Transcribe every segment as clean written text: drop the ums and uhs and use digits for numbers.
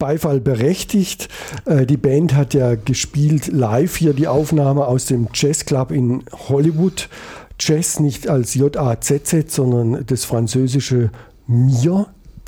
Beifall berechtigt. Die Band hat ja gespielt live hier die Aufnahme aus dem Jazzclub in Hollywood. Jazz nicht als J-A-Z-Z, sondern das französische Mir.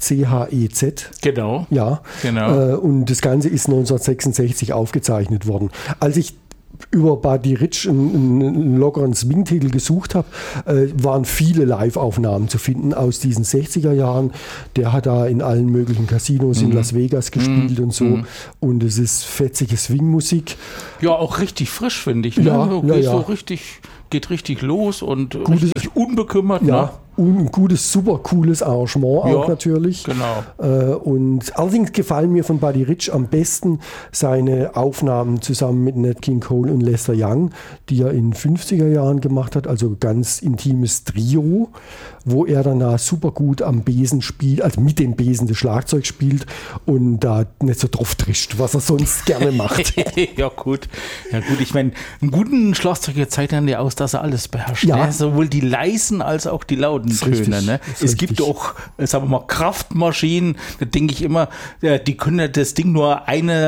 C-H-E-Z. Genau. Ja. Genau. Und das Ganze ist 1966 aufgezeichnet worden. Als ich über Buddy Rich einen lockeren Swing-Titel gesucht habe, waren viele Live-Aufnahmen zu finden aus diesen 60er Jahren. Der hat da in allen möglichen Casinos in Las Vegas gespielt und so. Und es ist fetzige Swing-Musik. Ja, auch richtig frisch, finde ich. Ne? Ja, So richtig, geht richtig los und richtig unbekümmert. Ja. Ne? Und ein gutes, super cooles Arrangement auch natürlich. Genau. Und allerdings gefallen mir von Buddy Rich am besten seine Aufnahmen zusammen mit Nat King Cole und Lester Young, die er in den 50er Jahren gemacht hat, also ganz intimes Trio, wo er danach super gut am Besen spielt, also mit dem Besen das Schlagzeug spielt und da nicht so drauf trischt, was er sonst gerne macht. Ja gut, ich meine, einen guten Schlagzeuger zeigt dann ja aus, dass er alles beherrscht. Ja. Ne? Sowohl die leisen als auch die lauten Töne. Ne? Es gibt auch, sagen wir mal, Kraftmaschinen, da denke ich immer, die können ja das Ding nur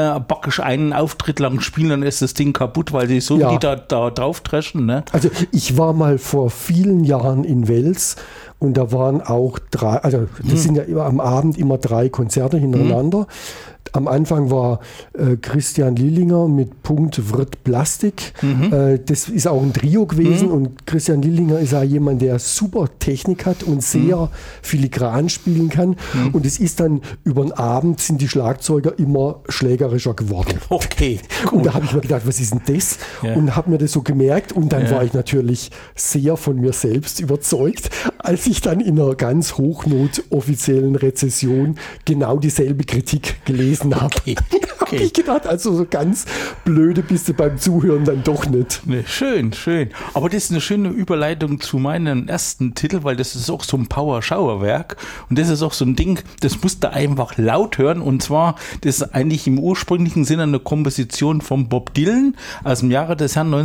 einen Auftritt lang spielen, dann ist das Ding kaputt, weil sie so wie da drauf dreschen. Ne? Also ich war mal vor vielen Jahren in Wels und da waren auch das sind ja immer am Abend immer 3 Konzerte hintereinander. Am Anfang war Christian Lillinger mit Punkt Wirt Plastik. Das ist auch ein Trio gewesen und Christian Lillinger ist auch jemand, der super Technik hat und sehr filigran spielen kann. Und es ist dann über den Abend sind die Schlagzeuger immer schlägerischer geworden. Okay, gut. Und da habe ich mir gedacht, was ist denn das? Ja. Und habe mir das so gemerkt und dann war ich natürlich sehr von mir selbst überzeugt, als ich dann in einer ganz Hochnot offiziellen Rezession genau dieselbe Kritik gelesen habe. Okay. Habe ich gedacht, also so ganz blöde bist du beim Zuhören dann doch nicht. Nee, schön. Aber das ist eine schöne Überleitung zu meinem ersten Titel, weil das ist auch so ein Power-Schauerwerk und das ist auch so ein Ding, das musst du einfach laut hören und zwar, das ist eigentlich im ursprünglichen Sinne eine Komposition von Bob Dylan aus dem Jahre des Herrn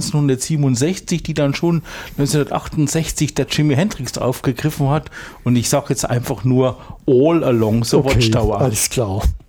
1967, die dann schon 1968 der Jimi Hendrix aufgegriffen hat und ich sage jetzt einfach nur All Along the Watchtower. Alles klar.